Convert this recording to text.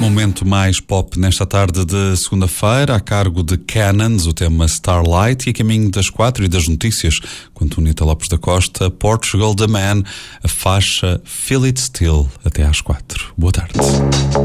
Momento mais pop nesta tarde de segunda-feira, a cargo de Cannons, o tema Starlight, e a caminho das 4 e das notícias, com Antonita Lopes da Costa, Portugal The Man, a faixa Feel It Still, até às 4. Boa tarde.